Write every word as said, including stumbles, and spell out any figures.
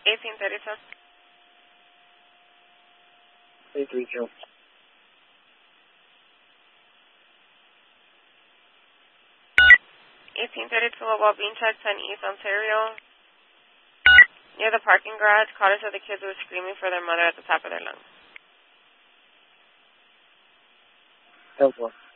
eighteen thirty-two. eight three two. eighteen thirty-two, about being checked ten East Ontario. Near the parking garage, caller said the kids were screaming for their mother at the top of their lungs. ten four.